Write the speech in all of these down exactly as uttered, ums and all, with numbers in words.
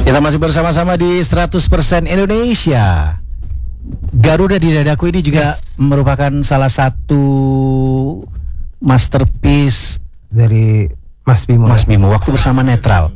Kita masih bersama-sama di seratus persen Indonesia. Garuda di Dadaku ini juga yes. merupakan salah satu masterpiece dari Mas Bimo. Mas Bimo waktu bersama Netral.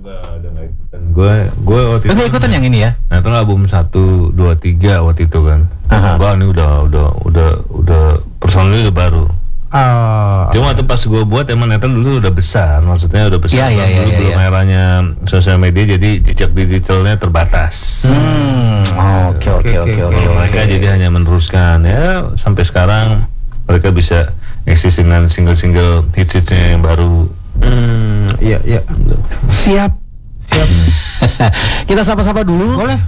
Gue gue waktu itu ikutan yang ini ya. Netral album satu, dua, tiga waktu itu kan. Gue ini udah udah udah udah personalnya udah baru. Oh, Cuma waktu pas gue buat emang Netral dulu udah besar, maksudnya udah besar. Ya, ya, dulu ya, belum ya. eranya sosial media, jadi jejak digitalnya terbatas. Hmm, oke oke oke oke. Mereka jadi hanya meneruskan ya sampai sekarang mereka bisa eksis dengan single-single hits-hitsnya yang baru. Hmm, iya iya. Siap. Siap. Kita sapa-sapa dulu. Boleh.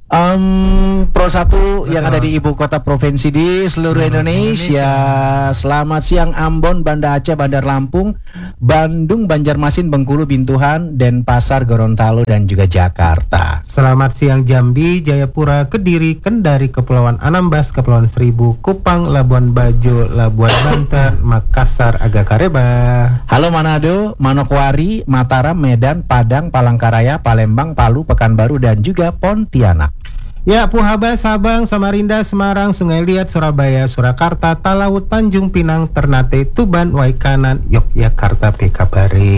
Um, Pro satu yang ada di ibu kota provinsi di seluruh Indonesia. Selamat siang Ambon, Banda Aceh, Bandar Lampung, Bandung, Banjarmasin, Bengkulu, Bintuhan, Denpasar, Gorontalo dan juga Jakarta. Selamat siang Jambi, Jayapura, Kediri, Kendari, Kepulauan Anambas, Kepulauan Seribu, Kupang, Labuan Bajo, Labuan Banten, Makassar, Agakareba. Halo Manado, Manokwari, Mataram, Medan, Padang, Palangkaraya, Palembang, Palu, Pekanbaru dan juga Pontianak. Ya, Puhaba, Sabang, Samarinda, Semarang, Sungai Liat, Surabaya, Surakarta, Talaut, Tanjung Pinang, Ternate, Tuban, Waikanan, Yogyakarta, P K Bari.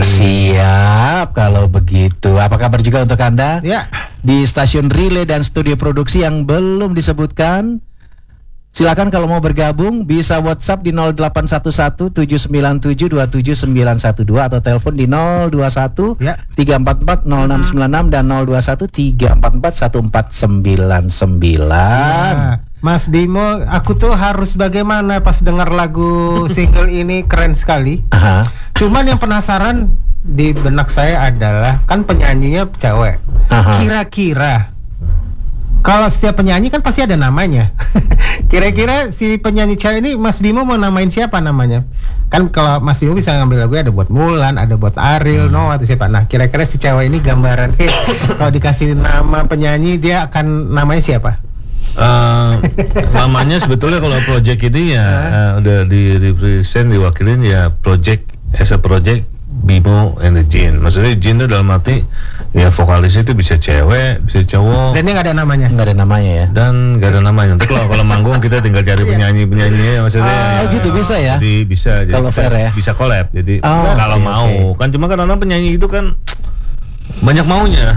Siap kalau begitu. Apa kabar juga untuk Anda? Ya. Di stasiun relay dan studio produksi yang belum disebutkan. Silakan kalau mau bergabung bisa WhatsApp di nol delapan satu satu tujuh sembilan tujuh dua tujuh sembilan satu dua atau telepon di nol dua satu tiga empat empat nol enam sembilan enam dan nol dua satu tiga empat empat satu empat sembilan sembilan. Ya, Mas Bimo, aku tuh harus bagaimana pas dengar lagu single ini, keren sekali. Aha. Cuman yang penasaran di benak saya adalah kan penyanyinya cewek. Aha. Kira-kira kalau setiap penyanyi kan pasti ada namanya. Kira-kira si penyanyi cewek ini Mas Bimo mau namain siapa namanya? Kan kalau Mas Bimo bisa ngambil lagu ada buat Mulan, ada buat Ariel, hmm. Noah atau siapa. Nah, kira-kira si cewek ini gambaran eh, kalau dikasih nama penyanyi dia akan namanya siapa? Uh, namanya sebetulnya kalau project ini ya uh, udah di represent diwakilin ya project as a project Bimo and the Jin. Maksudnya Jin itu dalam arti ya vokalis itu bisa cewek, bisa cowok. Dan dia nggak ada namanya. Nggak ada namanya ya. Dan nggak ada namanya. Nanti kalau kalau manggung kita tinggal cari penyanyi penyanyinya maksudnya. Oh ya, gitu bisa ya. Jadi bisa. Jadi kalau fair ya. Bisa collab. Jadi oh, kalau okay, mau okay. kan cuma kadang-kadang penyanyi itu kan banyak maunya.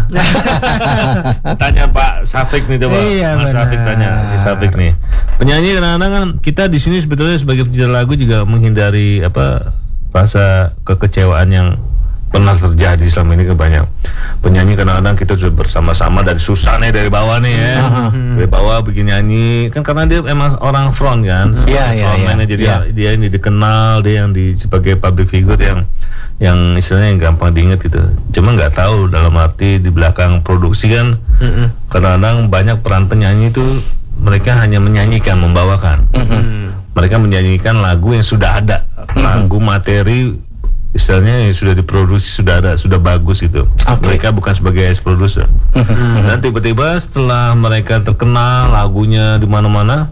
Tanya Pak Safik nih coba. Iya, Mas Safik tanya si Safik nih. Penyanyi kadang-kadang kan kita di sini sebetulnya sebagai pencinta lagu juga menghindari apa rasa kekecewaan yang pernah terjadi selama ini ke banyak penyanyi. Kadang-kadang kita sudah bersama-sama dari susah nih dari bawah nih ya, uh-huh. dari bawah bikin nyanyi kan karena dia emang orang front kan, yeah, yeah, frontman-nya yeah, jadi yeah. dia ini dikenal, dia yang di sebagai public figure yang yang istilahnya yang gampang diingat gitu. Cuma nggak tahu dalam arti di belakang produksi kan uh-uh. kadang-kadang banyak peran penyanyi itu mereka hanya menyanyikan, membawakan. Uh-uh. Mereka menyanyikan lagu yang sudah ada, lagu materi istilahnya yang sudah diproduksi, sudah ada, sudah bagus gitu. Okay. Mereka bukan sebagai as producer. Dan tiba-tiba setelah mereka terkenal lagunya di mana-mana,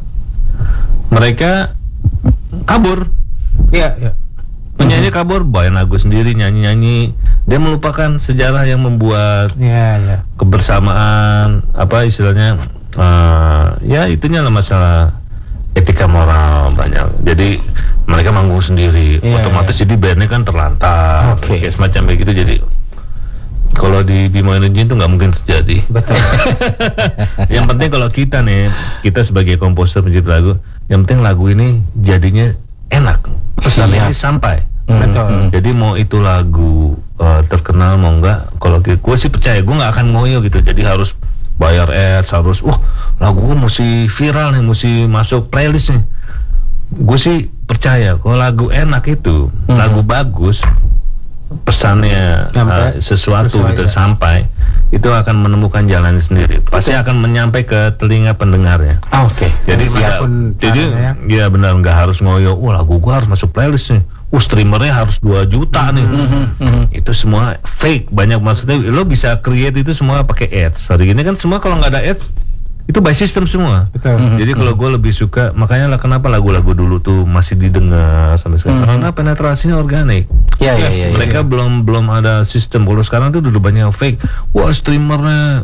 mereka kabur. Iya, iya. Penyanyi kabur, bawain lagu sendiri, nyanyi-nyanyi. Dia melupakan sejarah yang membuat yeah, yeah. kebersamaan, apa istilahnya, uh, ya itunya lah masalah etika moral banyak. Jadi mereka manggung sendiri, yeah, otomatis yeah. jadi bandnya kan terlantar, okay. kayak semacam kayak gitu. Jadi kalau di Bimo and the Jin itu nggak mungkin terjadi. Betul. Yang penting kalau kita nih, kita sebagai komposer pencipta lagu, yang penting lagu ini jadinya enak, pesannya ini sampai. Mm-hmm. Betul. Jadi mau itu lagu uh, terkenal mau enggak, kalau gue sih percaya gue nggak akan ngoyo gitu. Jadi harus bayar ads, harus wah lagu gue mesti viral nih, mesti masuk playlist nih. Gue sih percaya kalau lagu enak itu, hmm. lagu bagus, pesannya uh, sesuatu sesuai, gitu ya. sampai, itu akan menemukan jalan sendiri. Pasti akan menyampai ke telinga pendengarnya. Oh, Oke. Okay. Jadi tidak, jadi ya benar nggak harus ngoyo. Wah lagu gue harus masuk playlist nih. Uh streamernya harus dua juta nih. Mm-hmm, mm-hmm. Itu semua fake. Banyak maksudnya lo bisa create itu semua pakai ads. Hari ini kan semua kalau nggak ada ads itu by system semua. Betul. Mm-hmm. Jadi kalau gue lebih suka, makanya lah kenapa lagu-lagu dulu tuh masih didengar sampai sekarang. Mm-hmm. Karena penetrasinya organik. Ya, yes, ya, ya, mereka ya. belum belum ada sistem. Kalau sekarang tuh udah banyak yang fake. Wah streamernya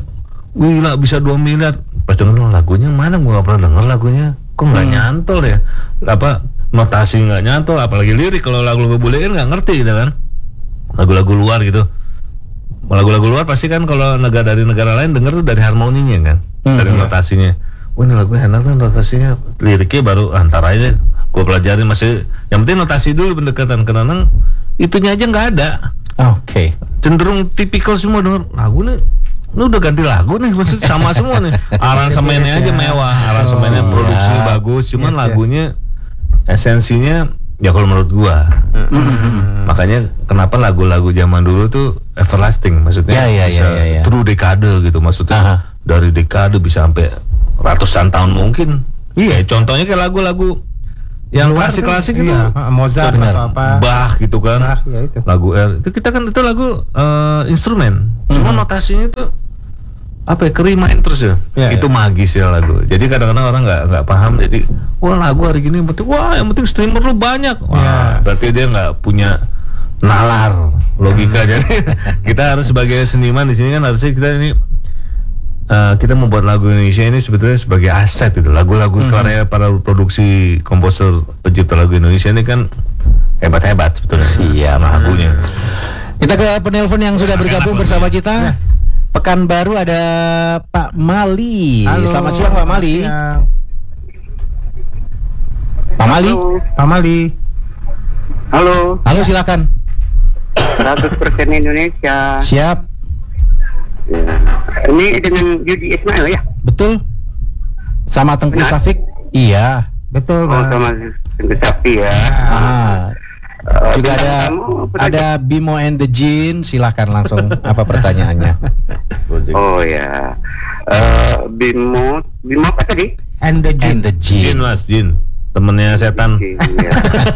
wih lah bisa dua miliar. Pas denger lagunya mana, gue gak pernah denger lagunya, kok nggak hmm. nyantol ya, apa notasi nggak nyantol, apalagi lirik. Kalau lagu-lagu bule kan nggak ngerti gitu kan, lagu-lagu luar gitu. Lagu-lagu luar pasti kan kalau negara dari negara lain denger tuh dari harmoninya kan, hmm, dari iya. notasinya. Wah ini lagu enak kan notasinya, liriknya baru antara aja gue pelajarin. Masih yang penting notasi dulu pendekatan, karena itunya aja nggak ada. Oke. Okay. Cenderung tipikal semua denger lagu nih. Ini udah ganti lagu nih, maksudnya sama semua nih. Aransemennya aja mewah, aransemennya oh, produksinya ya. bagus, cuman yes, lagunya yes. esensinya ya kalau menurut gua. Mm-hmm. Makanya kenapa lagu-lagu zaman dulu tuh everlasting, maksudnya ya, ya, bisa ya, ya, ya. true dekade gitu, maksudnya Aha. dari dekade bisa sampai ratusan tahun mungkin. Iya, contohnya kayak lagu-lagu yang klasik-klasik itu, iya. Mozart atau apa, Bach gitu kan, Bach, ya itu. lagu R itu kita kan itu lagu uh, instrumen, mm-hmm. cuma notasinya itu apa ya, kerimain terus ya, ya itu ya. magis ya lagu. Jadi kadang-kadang orang nggak nggak paham, jadi wah lagu hari gini yang penting, wah yang penting streamer lu banyak, wah ya. berarti dia nggak punya nalar logika. Jadi kita harus sebagai seniman di sini kan harusnya kita ini Uh, kita membuat lagu Indonesia ini sebetulnya sebagai aset gitu. Lagu-lagu hmm. karya para produksi komposer pencipta lagu Indonesia ini kan hebat-hebat sebetulnya. Siap lagunya. Kita ke penelpon yang sudah bergabung bersama kita. Pekanbaru ada Pak Mali. Halo. Selamat siang Pak Mali. Siang. Pak Mali. Pak Mali. Halo. Halo silakan. seratus persen Indonesia. Siap. Ya. Ini dengan Yudi Ismail ya? Betul. Sama Tengku Safik? Iya. Betul. Oh, sama Tengku Safik ya. Ah. Uh, juga ada ada Bimo and the Jin. Silahkan langsung apa pertanyaannya? Oh ya. Uh, Bimo, Bimo apa tadi? And the Jin. And the Jin. Jin mas, Jin. Temennya setan. Ya.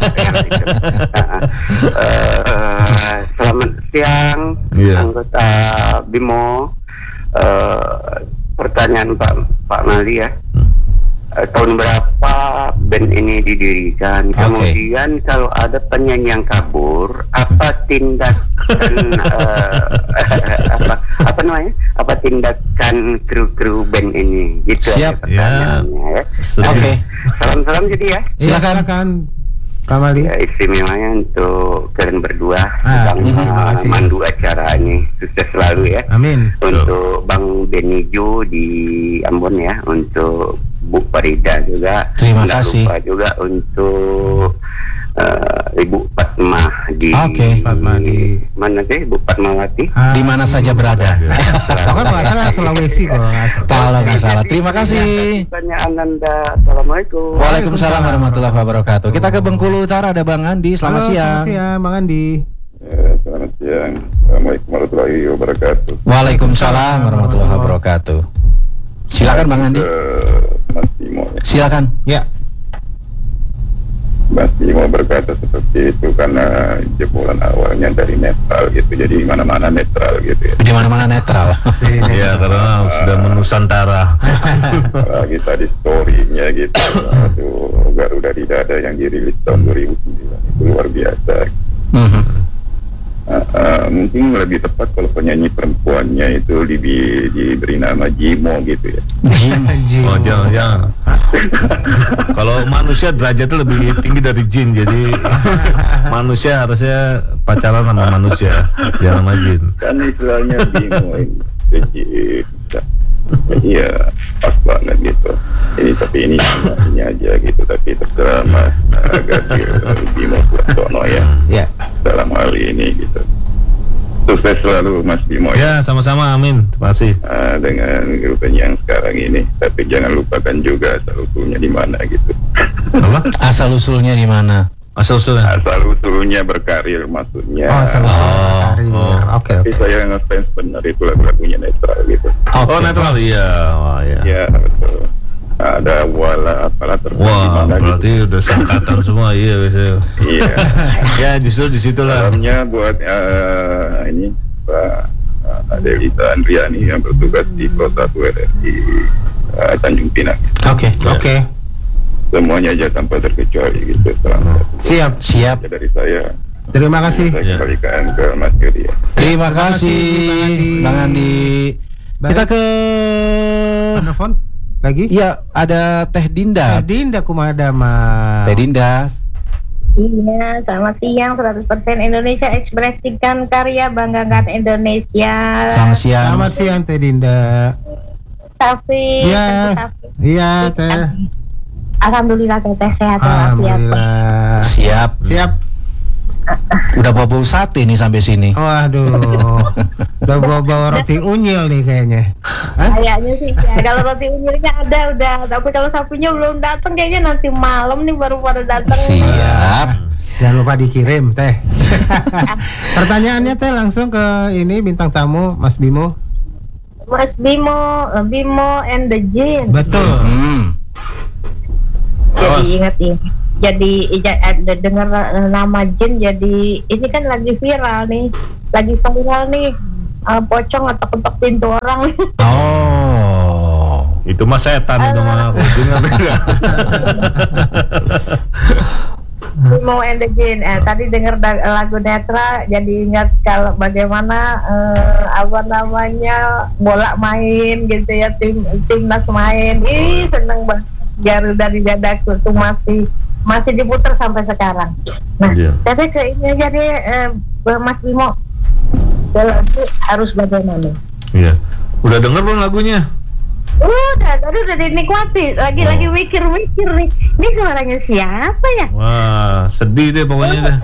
uh, selamat siang, yeah. anggota Bimo. Uh, pertanyaan Pak Pak Mali ya. Hmm. Uh, tahun berapa band ini didirikan? Okay. Kemudian kalau ada penyanyi yang kabur, apa tindakan uh, apa apa namanya? Apa tindakan kru-kru band ini? Gitu. Siap. Ya. ya. Oke. Okay. Salam-salam jadi ya. Silakan. Silakan. Pak Mali. Ya, istimewanya untuk kalian berdua ah, Bang uh, mandu acara ini, sukses selalu ya. Amin. Untuk Bang Benijo di Ambon ya, untuk Bu Farida juga. Terima Nggak kasih. lupa juga untuk uh, Ibu Fatma di okay. Fatma di mana sih Ibu Fatmawati? Ah, di mana saja berada. Pokoknya nggak salah Sulawesi kalau kalau nggak salah. Terima kasih. Pertanyaan Anda. Assalamualaikum. Waalaikumsalam warahmatullahi wabarakatuh. Kita ke Bengkulu Utara ada Bang Andi. Selamat Halo, siang. Selamat siang Bang Andi. Ya, selamat siang. Assalamualaikum warahmatullahi wabarakatuh. Waalaikumsalam warahmatullahi wabarakatuh. Silakan Bang Andi. Mas Bimo. Silakan. Ya. Mas Bimo berkata seperti itu karena jebolan awalnya dari netral gitu, jadi mana-mana netral gitu ya. Di mana-mana netral. Iya, karena sudah menusantara. Lagi tadi story-nya gitu, aduh, Garuda di Dada yang dirilis tahun dua ribu sembilan itu luar biasa. Mm-hmm. Uh, uh, mungkin lebih tepat kalau penyanyi perempuannya itu di, diberi nama Jimo gitu ya. Jimo. Oh jangan, jangan. Kalau manusia derajatnya lebih tinggi dari jin, jadi manusia harusnya pacaran sama manusia, jangan sama jin. Kan istilahnya Bimo ini, iya pas banget gitu. Ini tapi ini ini aja gitu, tapi terserah Mas Gadir Bimo Puratono ya. Ya. Dalam hal ini gitu. Sukses selalu Mas Bimo ya. Ya sama-sama, amin. Terima kasih. Uh, dengan grupnya yang sekarang ini, tapi jangan lupakan juga asal usulnya di mana gitu. Apa? Asal usulnya di mana? Asal usulnya? Asal usulnya berkarir maksudnya. Oh, asal usulnya oh, berkarir. oh. Oke. Okay, tapi okay. Saya ngefans benar itu lagu-lagunya netral gitu. Okay. Oh netral, iya. Wah, iya. Ya betul. Ada wala apalah terus. Wah, berarti gitu. Udah sangkatan semua, iya biasanya. Iya. Ya justru di situ lah. Salamnya buat uh, ini Pak uh, Adelita Andriani yang bertugas di Pro satu R R I uh, Tanjung Pinang. Oke, okay. Oke. Okay. Semuanya aja tanpa terkecuali gitu. Selamat. Siap, siap. Dari saya. Terima kasih. Saya kembalikan ke Mas Yudi. Terima kasih, Bang Andi. Bang Andi. Kita ke telepon lagi? Iya, ada Teh Dinda. Teh Dinda kumada mah. Teh Dinda. Iya, selamat siang. seratus persen Indonesia, ekspresikan karya, banggakan Indonesia. Selamat siang. Selamat siang Teh Dinda. Taufik. Iya. Iya, Teh. Alhamdulillah Teh sehat walafiat. Alhamdulillah. Siap. Siap. Udah bawa sate nih sampai sini. Waduh. Udah bawa-bawa roti unyil nih kayaknya. Hah? Kayaknya sih ya. Kalau roti unyilnya ada udah, tapi kalau sapinya belum datang kayaknya nanti malam nih baru pada datang. Siap. Jangan lupa dikirim Teh. Pertanyaannya Teh langsung ke ini bintang tamu Mas Bimo. Mas Bimo, uh, Bimo and the Jin. Betul. Hmm. Jadi ingat ini. Jadi ija- ada dengar uh, nama Jin, jadi ini kan lagi viral nih, lagi viral nih, uh, pocong atau ketok pintu orang. Oh. Itu mah setan itu mah. Bimo and the Jin. Eh, tadi dengar da- lagu Netra, jadi ingat kalau bagaimana uh, apa namanya bola main gitu ya, tim timnas main. Ih seneng banget. Garuda di dadaku tuh masih masih diputar sampai sekarang. Nah, yeah. tapi ke ini jadi eh, Mas Bimo, lagu harus bagaimana? Iya. Udah denger belum lagunya? Udah, tadi udah dinikmati. Lagi-lagi mikir-mikir nih. Ini suaranya siapa ya? Wah, sedih deh pokoknya deh.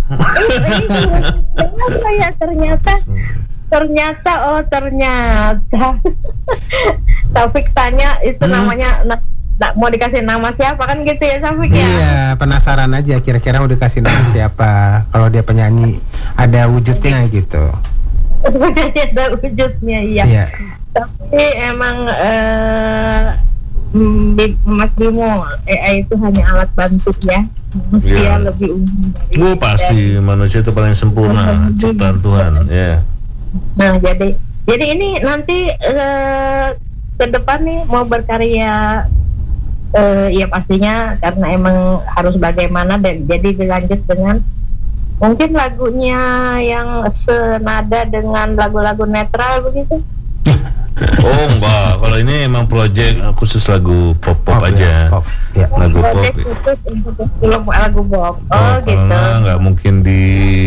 Kenapa ya ternyata? Ternyata oh ternyata. Taufik tanya itu Hmm. namanya na- na- mau dikasih nama siapa kan gitu ya Taufik ya? Iya, penasaran aja kira-kira mau dikasih nama siapa. Kalau dia penyanyi ada wujudnya gitu. Ada wujudnya iya. Iya. Tapi emang eh, mm, Bi- Mas Bimo, A I itu hanya alat bantu ya. Manusia Iya. lebih unggul dari. Oh pasti manusia itu paling sempurna ciptaan Tuhan. Ya. Nah jadi jadi ini nanti eh, ke depan nih mau berkarya. Uh, ya pastinya karena emang harus bagaimana dan jadi dilanjut dengan mungkin lagunya yang senada dengan lagu-lagu netral begitu. Oh enggak, kalau ini emang project khusus lagu pop-pop Pop, aja. ya, pop, ya. Lagu pop. Project khusus untuk film lagu pop. Oh, Oh, gitu. karena nggak mungkin di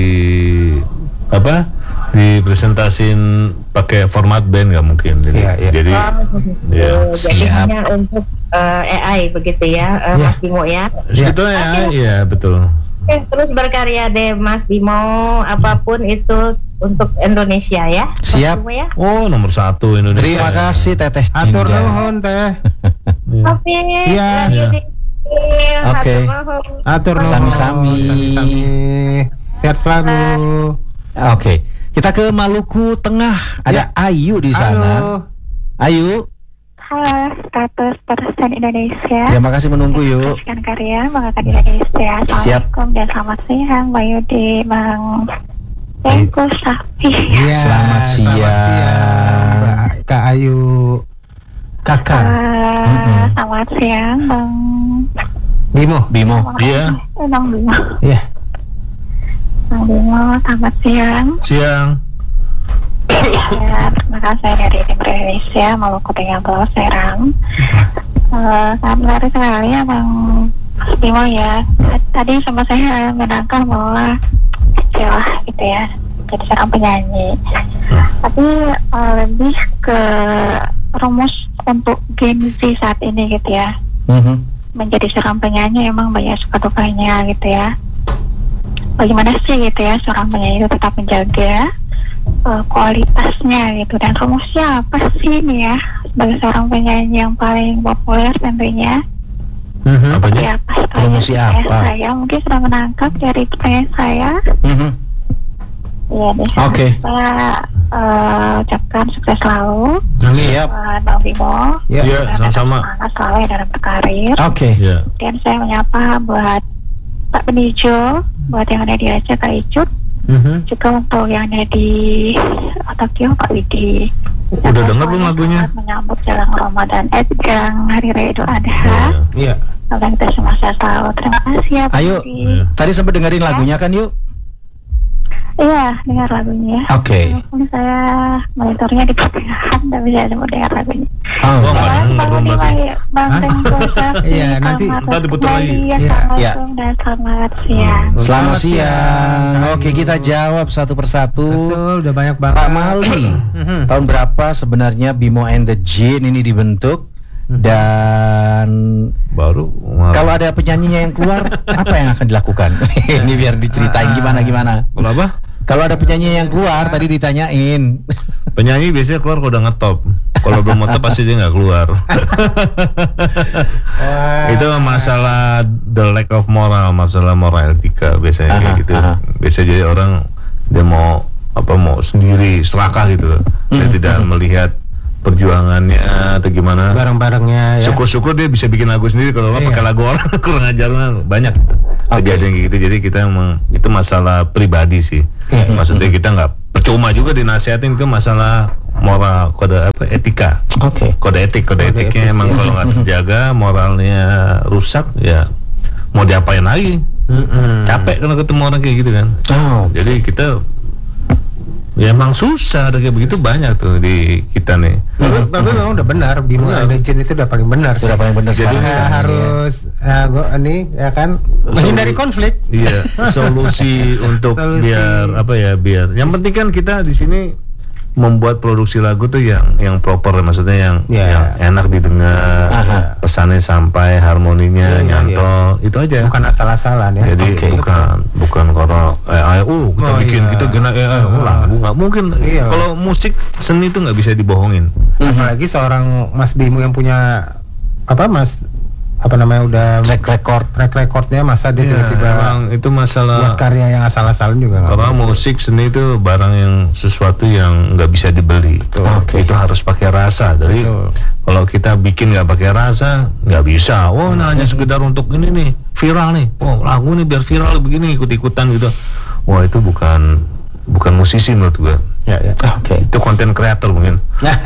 apa? Dipresentasin pakai format band nggak mungkin. Jadi, Iya, iya. jadi Oh, begitu. ya. Jadi Siap. hanya untuk uh, A I begitu ya, uh, Iya. Mas Bimo ya. sebetulnya ya, iya betul. Oke, terus berkarya deh Mas Bimo, apapun itu untuk Indonesia ya. Mas Siap. Bimo ya. Oh nomor satu Indonesia. Terima kasih Teteh Atur Dinda. nuhun Teh. Iya. Tapi Iya. Iya. Oke. Atur nuhun. Sami-sami. Sami-sami. Sehat selalu. Oke, kita ke Maluku Tengah. Ada Ayu di sana. Halo. Ayu, Halo, seratus persen Indonesia. terima kasih menunggu yuk. Ekspresikan karya, banggakan Indonesia. Assalamualaikum dan selamat siang, Mbak Yudi, Bang Tengku Safi. Iya, Selamat siang. Mbak Kak Ayu. Kakak. Uh, Mm-mm. Selamat siang, Bang. Bimo. Bimo. Iya. Eh, Bang Bimo. Iya. Bang Bimo, selamat siang. Siang. Ya, terima kasih dari tim Indonesia, Maluku Tengah Pulau Seram. Uh, sangat menarik sekali ya, Bang Bimo ya. Tadi sempat saya menangkap bahwa celah gitu ya, jadi seorang penyanyi. Tapi uh, lebih ke rumus untuk Gen Z saat ini gitu ya. Mhm. Menjadi seorang penyanyi emang banyak suka dukanya gitu ya. Bagaimana sih gitu ya seorang penyanyi itu tetap menjaga uh, kualitasnya gitu, dan rumusnya apa sih nih ya sebagai seorang penyanyi yang paling populer tentunya. Mhm. Apanya? Ya, pas Rumusnya pertanyaan apa? saya mungkin sudah menangkap dari pertanyaan saya. Mhm. Iya deh. Oke. Saya uh, ucapkan sukses selalu Siap. buat Bang Bimo. Ya. Iya, sama-sama. Semangat selalu ya dalam berkarir. Oke. Iya. Dan saya menyapa buat Pak Benijo, buat yang ada di Aceh Kak Icut, Mhm. juga untuk yang ada di Tokyo Pak Widi. Udah denger belum lagunya? Selamat menyambut jelang Ramadan, eh jelang Hari Raya Idul Adha. Iya. Semoga kita semua sehat selalu. Terima kasih ya Pak Ayo. Widi. Iya. Tadi sempat dengerin lagunya kan yuk? Iya, dengar lagunya. Oke. Walaupun saya monitornya di pertengahan, tapi saya mau dengar lagunya. Oh, Oh, nggak Selamat denger dong pagi, berarti. Banteng Pusat. Iya, nanti ntar diputar lagi. Ya, Iya. Assalamualaikum dan selamat siang. Selamat Selamat siang. siang. Oke, kita jawab satu persatu. Betul, udah banyak banget. Pak Mali, Mhm. tahun berapa sebenarnya Bimo and the Jin ini dibentuk? Dan Baru kalau ada penyanyinya yang keluar, apa yang akan dilakukan? Ini biar diceritain gimana gimana. Kalau apa? Kalau ada penyanyi yang keluar, tadi ditanyain. Penyanyi biasanya keluar kalau udah ngetop. Kalau belum ngetop pasti dia nggak keluar. Wah. Itu masalah the lack of moral, masalah moral etika biasanya kayak Aha, gitu. aha. Biasa jadi orang dia mau apa mau sendiri serakah gitu loh. Dia tidak melihat perjuangannya atau gimana. Barang-barangnya ya. Syukur-syukur dia bisa bikin lagu sendiri, kalau nggak Iya. pakai lagu orang kurang ajar lah, banyak Oke. kejadian kayak gitu. Jadi kita emang itu masalah pribadi sih. Iya. Maksudnya kita nggak percuma juga dinasihatin, itu masalah moral, kode apa etika. Oke. Kode etik, kode, Kode etiknya etik. emang kalau nggak terjaga, moralnya rusak, ya mau diapain lagi? Mm-mm. Capek kan ketemu orang kayak gitu kan. Oh, Jadi kita ya emang susah, ada kayak begitu banyak tuh di kita nih. Tapi, tapi memang udah benar, Bimo Benar. and the Jin itu udah paling benar. sudah sih. paling benar Jadi sekarang. Kita sekarang ini ya. harus ya, gua ini ya kan menghindari konflik. Iya, solusi untuk Solusi. biar apa ya, biar yang penting kan kita di sini membuat produksi lagu tuh yang yang proper, maksudnya yang Ya. yang enak didengar, Aha. pesannya sampai, harmoninya Iya, nyantol, itu aja. Bukan asal-asalan ya. Jadi Oke. bukan bukan kalau eh, ayo, oh, kita Oh, bikin iya. kita gena eh, eh, oh, lagu nggak mungkin. Iya. Kalau musik seni itu nggak bisa dibohongin. Apalagi seorang Mas Bimo yang punya apa Mas apa namanya udah Track record. track recordnya, masa dia Iya, tiba-tiba emang itu buat masalah. karya yang asal-asalan juga nggak Karena boleh. musik seni itu barang yang sesuatu yang nggak bisa dibeli. Oke. Itu harus pakai rasa. Jadi Betul. kalau kita bikin nggak pakai rasa, nggak bisa. Oh, nah hanya sekedar untuk ini nih viral nih. Oh, lagu nih biar viral begini, ikut-ikutan gitu. Wah, itu bukan bukan musisi menurut gue. Ya, ya. Oke. Itu konten kreator mungkin.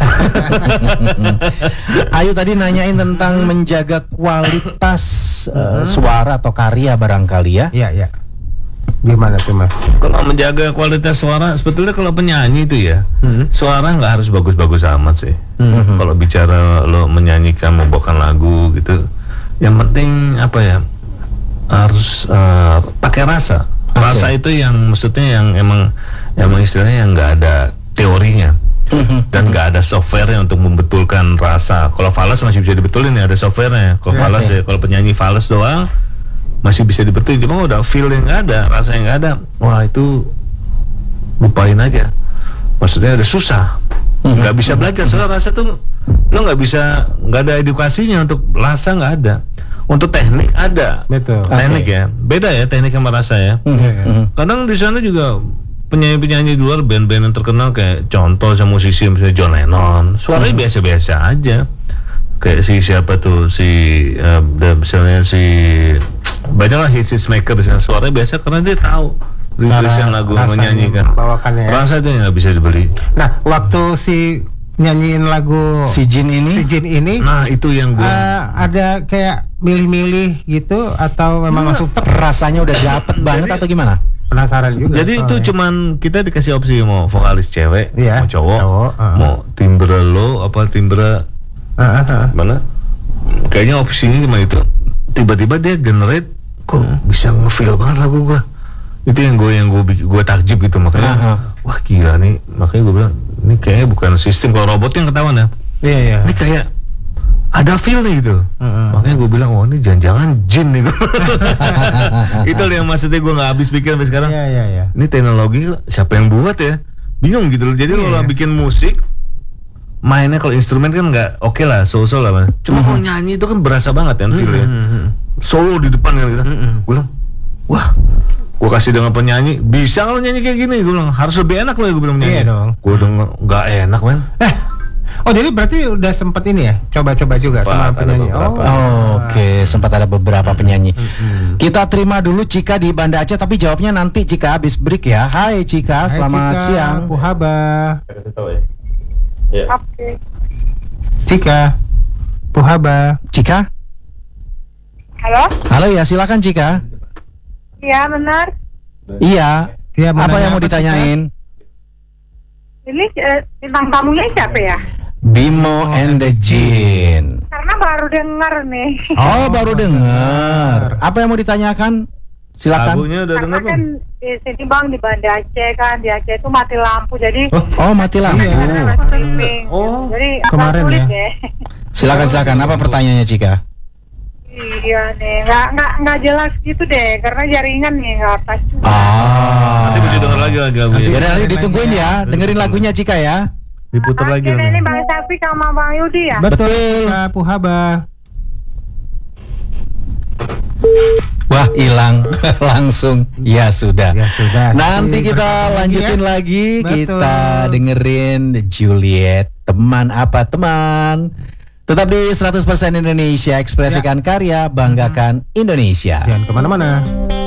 Ayu tadi nanyain tentang menjaga kualitas eh, suara atau karya barangkali ya. Iya, iya. Gimana tuh Mas? Kalau menjaga kualitas suara, sebetulnya kalau penyanyi itu ya, Hmm. suara nggak harus bagus-bagus amat sih. Mhm. Kalau bicara lo menyanyikan, membawakan lagu gitu, yang penting apa ya, harus eh, pakai rasa. Oke. Rasa itu yang maksudnya yang emang emang istilahnya yang nggak ada teorinya dan nggak ada softwarenya untuk membetulkan rasa. Kalau fals masih bisa dibetulin ya, ada softwarenya. Kalau Ya, fals ya, kalau penyanyi fals doang masih bisa dibetulin. Cuma udah feel yang nggak ada, rasa yang nggak ada, wah itu lupain aja. Maksudnya udah susah, nggak bisa belajar. Soalnya rasa tuh lo nggak bisa, nggak ada edukasinya untuk rasa, nggak ada. Untuk teknik ada, Betul. teknik ya, beda ya teknik sama rasa ya. Mhm. Kadang di sana juga penyanyi-penyanyi di luar, band-band yang terkenal kayak contoh sama musisi misalnya John Lennon, suaranya biasa-biasa aja. Kayak si siapa tuh si uh, misalnya si banyaklah hits hits maker di sana, suaranya biasa karena dia tahu rilisan lagu rasanya, menyanyikan. bawakannya ya. Rasa itu yang nggak bisa dibeli. Nah, waktu si nyanyiin lagu Si Jin ini si Jin ini Nah itu yang gue eh, ada kayak milih-milih gitu atau memang langsung ter rasanya udah dapet banget atau gimana? penasaran juga. jadi itu soalnya. cuman kita dikasih opsi mau vokalis cewek, Iya, mau cowok, cowok, uh-uh. mau timbre lo apa timbre Ah, ah, ah. mana? Kayaknya opsinya cuma itu. Tiba-tiba dia generate, kok bisa ngefeel banget lagu gua. Itu yang gue yang gue gue takjub gitu, makanya Aha. wah gila nih, makanya gue bilang ini kayaknya bukan sistem, kalau robot yang ketahuan ya. Iya, iya. Ini kayak ada feel nih gitu. Heeh. Makanya gue bilang, oh ini jangan-jangan jin nih. Itu yang maksudnya gue nggak habis pikir sampai sekarang. Iya, iya, iya. Ini teknologi siapa yang buat ya? Bingung gitu loh. Jadi Iya, kalau iya. bikin musik, mainnya kalau instrumen kan nggak oke lah, so-so lah. Man. Cuma kalau nyanyi itu kan berasa banget kan feel-nya. Mhm. Solo di depan kan gitu. Mhm. Gue bilang, wah, gue kasih dengan penyanyi, bisa kalau nyanyi kayak gini? Gue bilang harus lebih enak loh, gue bilang nyanyi. Iya dong. Gue denger nggak enak man. Eh, oh jadi berarti udah sempet ini ya, coba-coba juga Sempat, sama ada penyanyi. beberapa. Oh, Oke, sempat ada beberapa penyanyi. Kita terima dulu Cika di Banda Aceh, tapi jawabnya nanti Cika habis break ya. Hai Cika, Hai, selamat Cika, siang. Puhaba. Ya. Oke. Cika, Puhaba. Cika? Halo? Halo ya, silakan Cika. Iya benar. Iya, Ya, Apa yang mau ditanyain? Ini eh, bintang tamunya siapa ya? Bimo and the Jin. Karena baru dengar nih. Oh, baru dengar. Apa yang mau ditanyakan? Silakan. Lagunya udah Karena dengar kan belum? di sini bang di Banda Aceh kan, di Aceh itu mati lampu jadi. Oh, oh mati lampu. Karena masih sleeping. Oh, jadi agak kemarin sulit ya. deh. Silakan silakan. Apa pertanyaannya, Cika? Iya nih, nggak nggak nggak jelas gitu deh, karena jaringan nih nggak pas juga. Ah. Nanti bisa denger lagi lagi lagunya. Ya, nanti ditungguin ya. Dengerin lagunya Cika ya. Diputar Oke, lagi. nah, ini nanti. Bang Sapi sama Bang Yudi ya. Betul, Kak Puhaba. Wah, hilang langsung. Ya sudah. Ya sudah. Nanti kita Bertemu lanjutin ya. lagi. Betul. Kita dengerin Juliet. Teman apa teman? Tetap di seratus persen Indonesia, ekspresikan karya, banggakan Indonesia. Jangan kemana-mana.